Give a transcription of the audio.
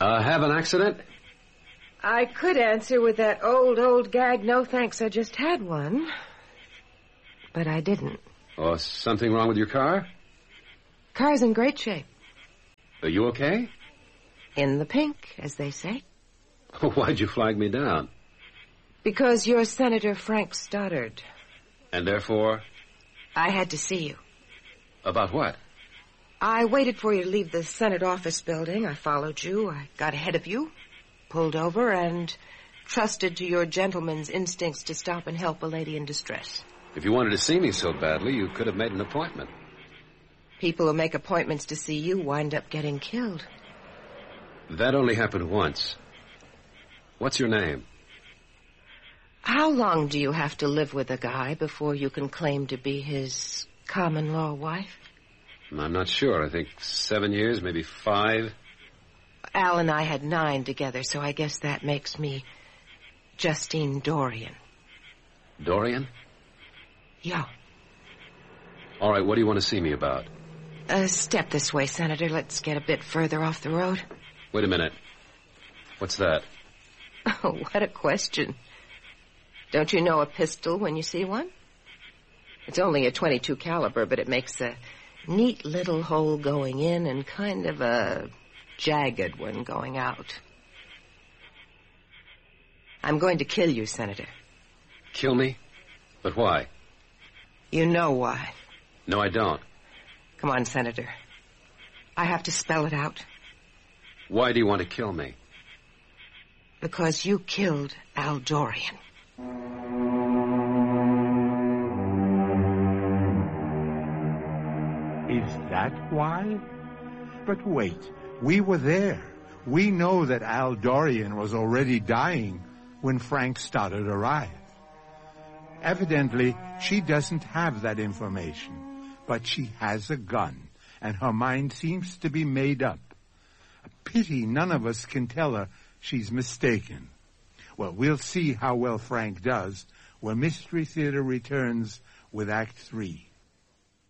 Have an accident? I could answer with that old gag, no thanks, I just had one. But I didn't. Or something wrong with your car? Car's in great shape. Are you okay? In the pink, as they say. Why'd you flag me down? Because you're Senator Frank Stoddard. And therefore? I had to see you. About what? I waited for you to leave the Senate office building. I followed you. I got ahead of you, pulled over, and trusted to your gentleman's instincts to stop and help a lady in distress. If you wanted to see me so badly, you could have made an appointment. People who make appointments to see you wind up getting killed. That only happened once. What's your name? How long do you have to live with a guy before you can claim to be his common-law wife? I'm not sure. I think 7 years, maybe 5. Al and I had 9 together, so I guess that makes me Justine Dorian. Dorian? Yeah. All right, what do you want to see me about? Step this way, Senator. Let's get a bit further off the road. Wait a minute. What's that? Oh, what a question. Don't you know a pistol when you see one? It's only a .22 caliber, but it makes a neat little hole going in and kind of a jagged one going out. I'm going to kill you, Senator. Kill me? But why? You know why. No, I don't. Come on, Senator. I have to spell it out. Why do you want to kill me? Because you killed Al Dorian. Is that why? But wait, we were there. We know that Al Dorian was already dying when Frank Stoddard arrived. Evidently, she doesn't have that information, but she has a gun, and her mind seems to be made up. A pity none of us can tell her she's mistaken. Well, we'll see how well Frank does when Mystery Theater returns with Act 3.